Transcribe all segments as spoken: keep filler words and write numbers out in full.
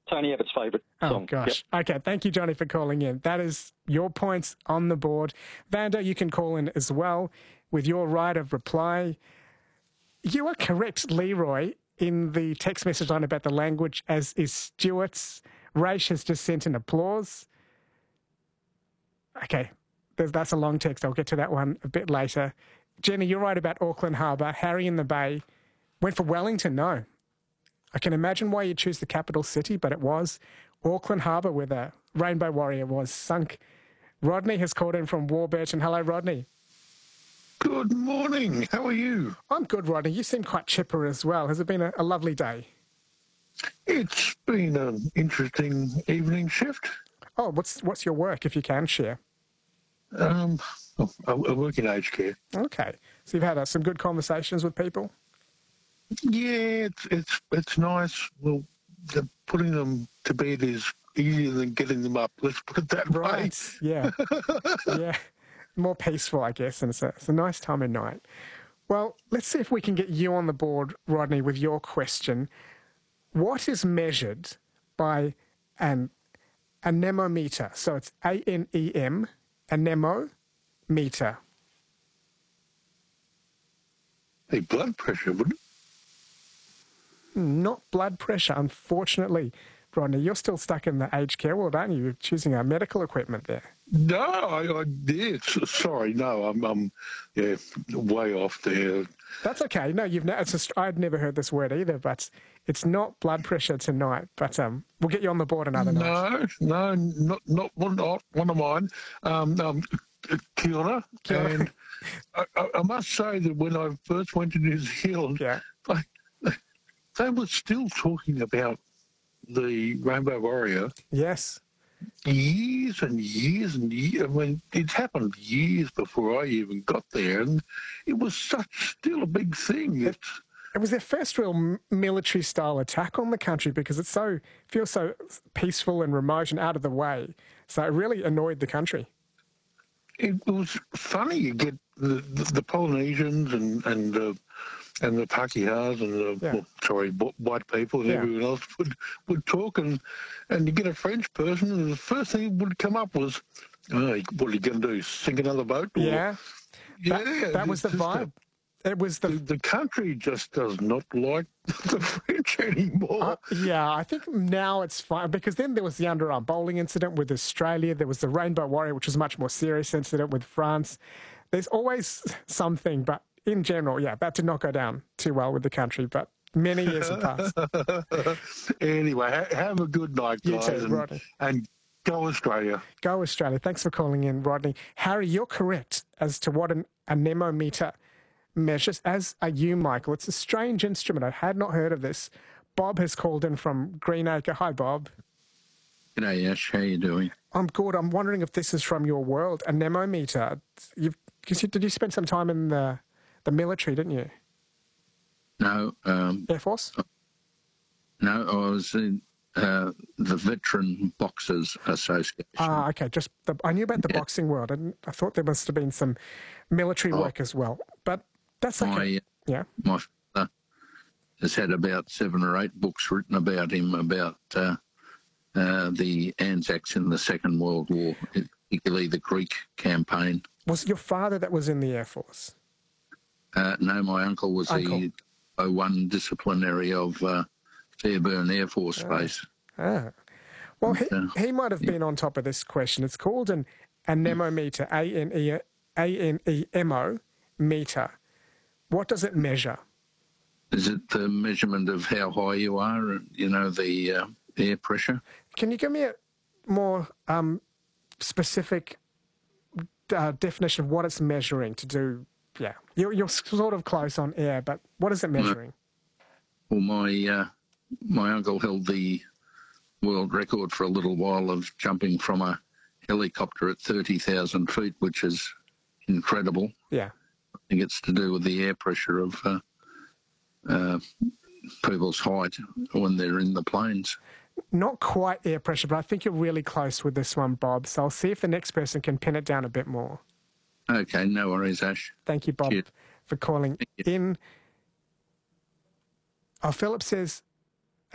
Tony Abbott's favourite Oh, song. gosh. Yep. Okay, thank you, Johnny, for calling in. That is your points on the board. Vanda, you can call in as well with your right of reply. You are correct, Leroy, in the text message line about the language, as is Stuart's. Raish has just sent an applause. Okay, there's, that's a long text. I'll get to that one a bit later. Jenny, you're right about Auckland Harbour. Harry in the Bay went for Wellington. No. I can imagine why you choose the capital city, but it was Auckland Harbour where the Rainbow Warrior was sunk. Rodney has called in from Warburton. Hello, Rodney. Good morning. How are you? I'm good, Rodney. You seem quite chipper as well. Has it been a, a lovely day? It's been an interesting evening shift. Oh, what's what's your work, if you can share? Um, oh, I, I work in aged care. Okay. So you've had uh, some good conversations with people? Yeah, it's it's it's nice. Well, the, putting them to bed is easier than getting them up. Let's put it that Right. way. Yeah. Yeah. More peaceful, I guess, and it's a, it's a nice time of night. Well, let's see if we can get you on the board, Rodney, with your question. What is measured by an anemometer? So it's A N E M, anemometer. Hey, blood pressure, wouldn't it? Not blood pressure, unfortunately. Rodney, you're still stuck in the aged care world, aren't you? You're choosing our medical equipment there. No, I, I yeah, s- sorry, no, I'm, I'm yeah, way off there. That's okay. No, you've. Ne- it's just, I'd never heard this word either, but it's not blood pressure tonight. But um, we'll get you on the board another night. No, no, not not one, not one of mine. Um, um, Kia ora. Kia ora. And I, I, I must say that when I first went to New Zealand, Yeah. I, they were still talking about the Rainbow Warrior Yes. years and years and years. I mean, it's happened years before I even got there, and it was such still a big thing. It's, It was their first real m- military-style attack on the country because it's so feels so peaceful and remote and out of the way. So it really annoyed the country. it was funny. You get the, the, the Polynesians and and uh, and the Pakihas and the Yeah. well, sorry wh- white people and Yeah. everyone else would would talk, and and you get a French person, and the first thing that would come up was, oh, what are you going to do? Sink another boat? Or, Yeah. yeah. That, that was the it's just vibe. It was The, the. the country just does not like the French anymore. Uh, yeah, I think now it's fine because then there was the underarm bowling incident with Australia. There was the Rainbow Warrior, which was a much more serious incident with France. There's always something, but in general, yeah, that did not go down too well with the country. But many years have passed. Anyway, ha- have a good night, You guys, too, and, Rodney. and go Australia. Go Australia. Thanks for calling in, Rodney. Harry, you're correct as to what an anemometer measures, as are you, Michael. It's a strange instrument. I had not heard of this. Bob has called in from Greenacre. Hi, Bob. G'day, Ash. How you doing? I'm good. I'm wondering if this is from your world, anemometer. You've, 'cause you, did you spend some time in the, the military, didn't you? No, um, Air Force? no, I was in uh, the Veteran Boxers Association. Ah, okay. Just the, I knew about the Yeah. boxing world, and I thought there must have been some military Oh. work as well. But that's okay. my, Yeah. my father has had about seven or eight books written about him, about uh, uh, the Anzacs in the Second World War, particularly the Greek campaign. Was it your father that was in the Air Force? Uh, no, my uncle was Uncle. the O one disciplinary of uh, Fairburn Air Force Base. Ah. Well, he, Uh, he might have been on top of this question. It's called an anemometer, A N E A N E M O meter. What does it measure? Is it the measurement of how high you are, and, you know, the uh, air pressure? Can you give me a more um, specific uh, definition of what it's measuring to do? Yeah, you're, you're sort of close on air, but what is it measuring? Well, my uh, my uncle held the world record for a little while of jumping from a helicopter at thirty thousand feet, which is incredible. Yeah. I think it's to do with the air pressure of uh, uh, people's height when they're in the planes. Not quite air pressure, but I think you're really close with this one, Bob. So I'll see if the next person can pin it down a bit more. Okay, no worries, Ash. Thank you, Bob, Cheers. for calling Thank you. in. Oh, Philip says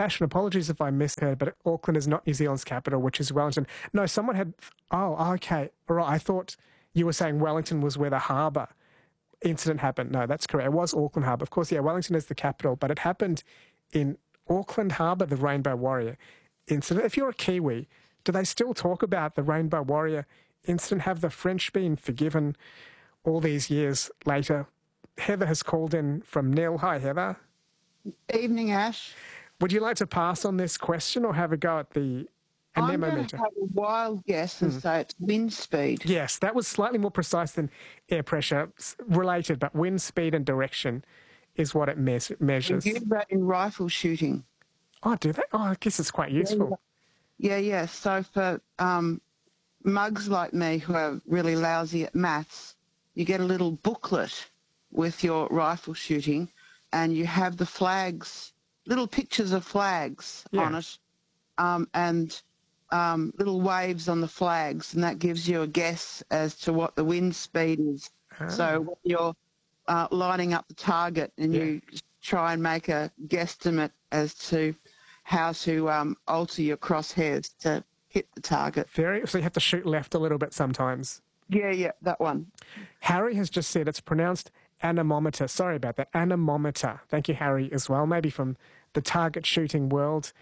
Ashton, apologies if I misheard, but Auckland is not New Zealand's capital, which is Wellington. No, someone had... Oh, okay. All right. I thought you were saying Wellington was where the harbour incident happened. No, that's correct. It was Auckland Harbour. Of course, yeah, Wellington is the capital, but it happened in Auckland Harbour, the Rainbow Warrior incident. If you're a Kiwi, do they still talk about the Rainbow Warrior incident? Have the French been forgiven all these years later? Heather has called in from Nil. Hi, Heather. Evening, Ash. Would you like to pass on this question or have a go at the I'm going anemometer? to have a wild guess and Hmm. say it's wind speed. Yes, that was slightly more precise than air pressure. S- Related, but wind speed and direction is what it mes- We measures. use that in rifle shooting. Oh, do they? Oh, I guess it's quite useful. Yeah, yeah. So for um, mugs like me who are really lousy at maths, you get a little booklet with your rifle shooting and you have the flags, little pictures of flags Yeah. on it, um, and um, little waves on the flags, and that gives you a guess as to what the wind speed is. Ah. So when you're uh, lining up the target and Yeah. you try and make a guesstimate as to how to um, alter your crosshairs to hit the target. Very. So you have to shoot left a little bit sometimes. Yeah, yeah, that one. Harry has just said it's pronounced anemometer. Sorry about that. Anemometer. Thank you, Harry, as well. Maybe from the target shooting world.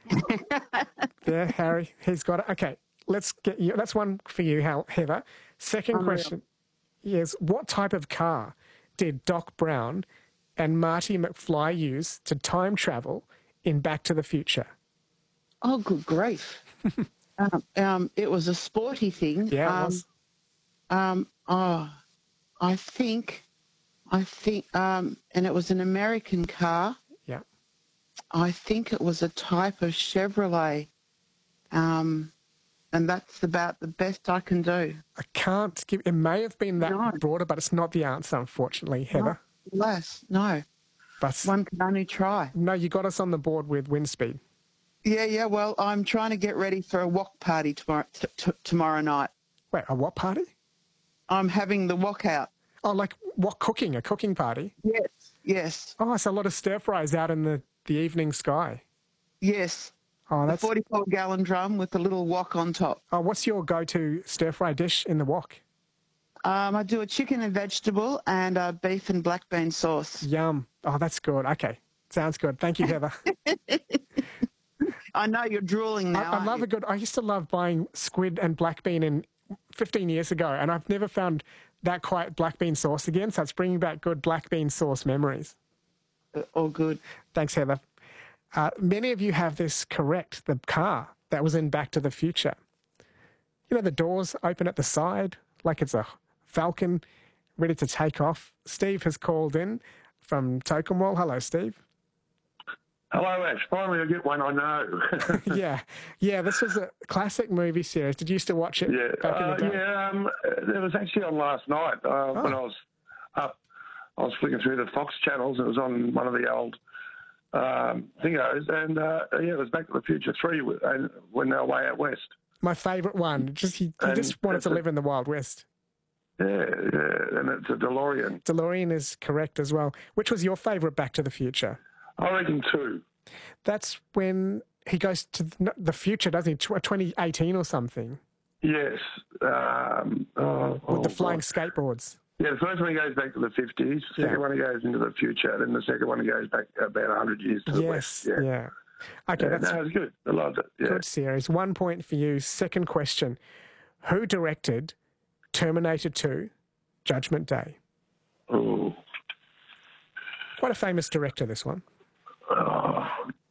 There, Harry. He's got it. Okay, let's get you. That's one for you, Hal- Heather. Second Unreal. question is, what type of car did Doc Brown and Marty McFly use to time travel in Back to the Future? Oh, good grief. um, um, it was a sporty thing. Yeah, it um, was. Um, oh, I think, I think, um, and it was an American car. Yeah. I think it was a type of Chevrolet. Um, and that's about the best I can do. I can't give. It may have been that No. broader, but it's not the answer, unfortunately, Heather. Less, no. But One can only try. no, you got us on the board with wind speed. Yeah, yeah. Well, I'm trying to get ready for a wok party tomorrow t- t- tomorrow night. Wait, a what party? I'm having the wok out. Oh, like what cooking? A cooking party? Yes, yes, Oh, it's a lot of stir fries out in the, the evening sky. yes. Oh, The that's. forty-four gallon drum with the little wok on top. Oh, what's your go-to stir fry dish in the wok? Um, I do a chicken and vegetable and a beef and black bean sauce. Yum. Oh, that's good. Okay, sounds good. Thank you, Heather. I know you're drooling I, now. I aren't love you? a good. I used to love buying squid and black bean in fifteen years ago, and I've never found that quite black bean sauce again. So it's bringing back good black bean sauce memories. All good. Thanks, Heather. Uh, many of you have this correct. The car that was in Back to the Future. You know, the doors open at the side like it's a Falcon ready to take off. Steve has called in from Tokemwell. Hello, Steve. Hello, Ash. Finally, I get one I know. Yeah, yeah. This was a classic movie series. Did you used to watch it yeah, back in uh, the day? yeah. Um, it was actually on last night uh, when I was up. I was flicking through the Fox channels. It was on one of the old um, thingos, and uh, yeah, it was Back to the Future three, and when they were way out west. My favourite one. Just he, he And just wanted to it's a- live in the Wild West. Yeah, yeah, and it's a DeLorean. DeLorean is correct as well. Which was your favourite Back to the Future? I reckon two. That's when he goes to the the future, doesn't he? Tw- twenty eighteen or something, Yes. Um, oh, with oh, the flying God. skateboards. Yeah, the first one he goes back to the fifties. The second Yeah. one he goes into the future. Then the second one he goes back about one hundred years to the Yes, west. yeah. Yeah. Okay, Yeah, that's no, it was good. I loved it. Yeah. good series. One point for you. Second question. Who directed Terminator two, Judgment Day? Oh, Quite a famous director, this one. oh,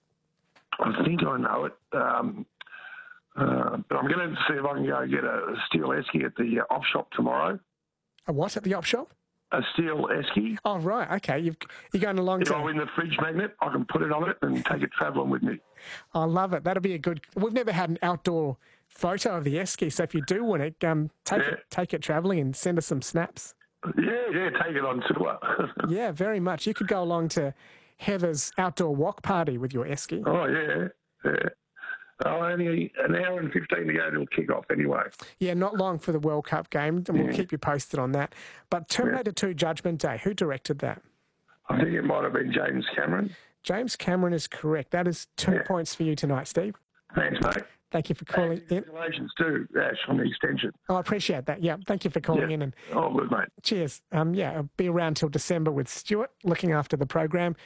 I think I know it. Um, uh, but I'm going to see if I can go get a steel esky at the uh, op shop tomorrow. A what at the op shop? A steel esky. Oh, right. Okay. You've, you're going along If I to... win the fridge magnet, I can put it on it and take it travelling with me. I love it. That'll be a good... We've never had an outdoor photo of the esky, so if you do win it, um, take Yeah. it take it travelling and send us some snaps. Yeah, yeah, take it on tour. Yeah, very much. You could go along to Heather's outdoor walk party with your esky. Oh, yeah, yeah. Oh, only an hour and fifteen to go till kick off anyway. Yeah, not long for the World Cup game, and we'll keep you posted on that. But Terminator two Judgment Day, who directed that? I think it might have been James Cameron. James Cameron is correct. That is two Yeah. points for you tonight, Steve. Thanks, mate. Thank you for calling And in. congratulations too, Ash, on the extension. Oh, I appreciate that. Yeah, thank you for calling Yeah. in, and Oh, good, mate. cheers. Um, yeah, I'll be around till December with Stuart, looking after the program.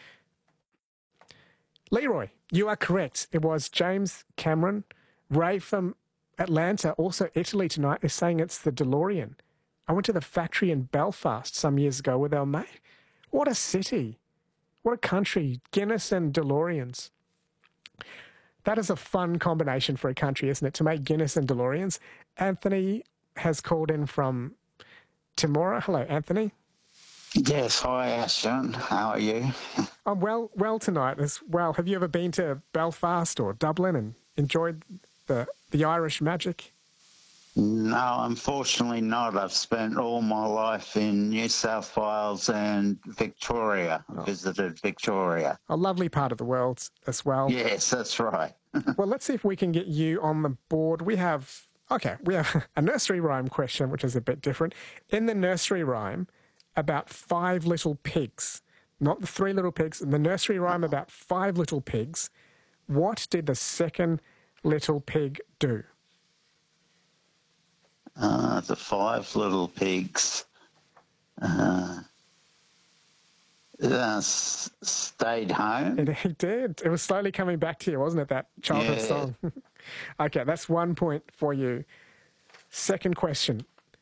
Leroy, you are correct. It was James Cameron. Ray from Atlanta, also Italy tonight, is saying it's the DeLorean. I went to the factory in Belfast some years ago with our mate. What a city. What a country. Guinness and DeLoreans. That is a fun combination for a country, isn't it? To make Guinness and DeLoreans. Anthony has called in from Timora. Hello, Anthony. Yes, hi Ashton. How are you? I'm well, well tonight as well. Have you ever been to Belfast or Dublin and enjoyed the the Irish magic? No, unfortunately not. I've spent all my life in New South Wales and Victoria. Oh. Visited Victoria. A lovely part of the world as well. Yes, that's right. Well, let's see if we can get you on the board. We have, okay, we have a nursery rhyme question, which is a bit different. In the nursery rhyme, about five little pigs, not the three little pigs, in the nursery rhyme about five little pigs, what did the second little pig do? Uh, the five little pigs uh, uh, s- stayed home. It, it did. It was slowly coming back to you, wasn't it, that childhood Yeah. song? Okay, that's one point for you. Second question.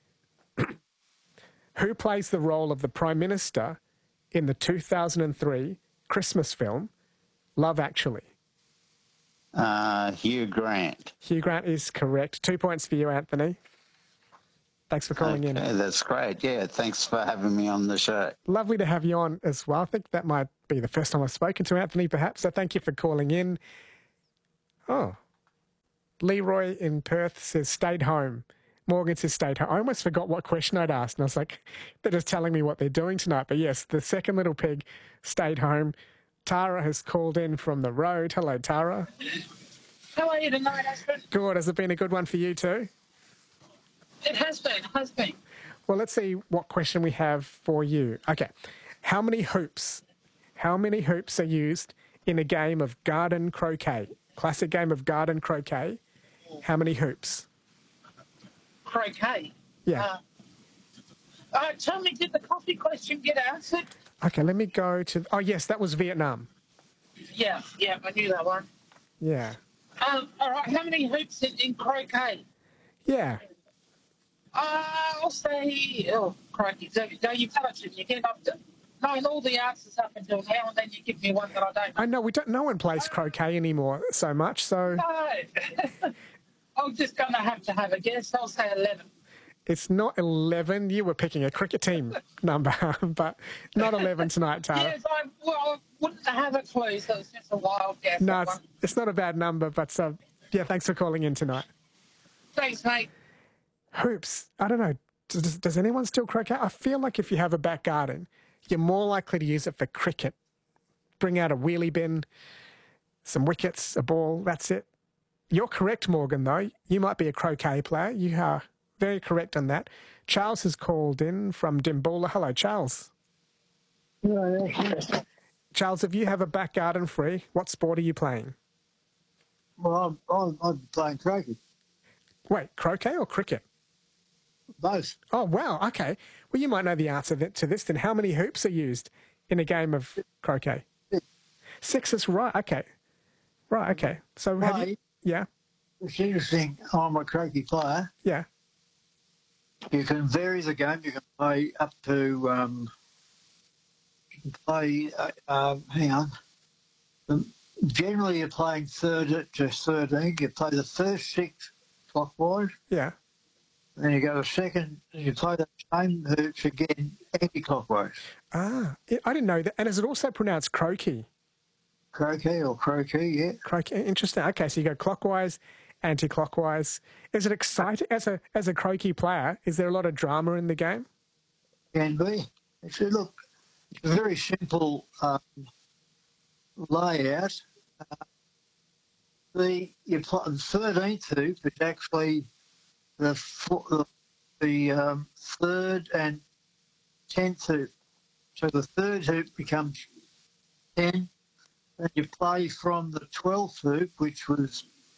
Who plays the role of the Prime Minister in the two thousand three Christmas film, Love Actually? Uh, Hugh Grant. Hugh Grant is correct. Two points for you, Anthony. Thanks for calling in. Okay, that's great. Yeah, thanks for having me on the show. Lovely to have you on as well. I think that might be the first time I've spoken to Anthony, perhaps. So thank you for calling in. Oh, Leroy in Perth says stayed home. Morgan says stayed home. I almost forgot what question I'd asked. And I was like, they're just telling me what they're doing tonight. But yes, the second little pig stayed home. Tara has called in from the road. Hello, Tara. How are you tonight, Ashford? Good. Has it been a good one for you too? It has been, it has been. Well, let's see what question we have for you. Okay. How many hoops? How many hoops are used in a game of garden croquet? Classic game of garden croquet. How many hoops? Croquet. Yeah. Uh, uh, tell me, did the coffee question get answered? Okay, let me go to... Oh, yes, that was Vietnam. Yeah, yeah, I knew that one. Yeah. Um, all right, how many hoops in, in croquet? Yeah. Uh, I'll say, oh, crikey, so, so you've done it, you get up to knowing all the answers up until now, and then you give me one that I don't know. I know, we don't... No one plays croquet anymore so much, so... No. I'm just going to have to have a guess. I'll say eleven. It's not eleven. You were picking a cricket team number, but not eleven tonight, Tara. Yes, I, well, I wouldn't have a clue, so it's just a wild guess. No, that it's, one. it's not a bad number, but uh, yeah, thanks for calling in tonight. Thanks, mate. Hoops. I don't know. Does, does anyone still croquet? I feel like if you have a back garden, you're more likely to use it for cricket. Bring out a wheelie bin, some wickets, a ball, that's it. You're correct, Morgan, though. You might be a croquet player. You are very correct on that. Charles has called in from Dimboola. Hello, Charles. No, yes. Charles, if you have a back garden free, what sport are you playing? Well, I'm, I'm, I'm playing croquet. Wait, croquet or cricket? Both. Oh, wow. Okay. Well, you might know the answer to this. Then how many hoops are used in a game of croquet? Six. Six is right. Okay. Right. Okay. So have you... Hey, Yeah. it's interesting. I'm a croquet player. Yeah. You can vary the game. You can play up to, um, you can play, uh, um, hang on. Um, generally, you're playing third to thirteen. You play the first six clockwise. Yeah. Then you go to second, and you play the same hoops again anti-clockwise. Ah, I didn't know that. And is it also pronounced croquet? Croquet or croquet, yeah. Croquet. Interesting. Okay, so you go clockwise, anti-clockwise. Is it exciting as a as a croquet player? Is there a lot of drama in the game? Can be. It's a, look, it's a very simple um, layout. Uh, the you pl- the thirteenth hoop is actually the fo- the um, third and tenth hoop. So the third hoop becomes ten, And you play from the twelfth hoop, which was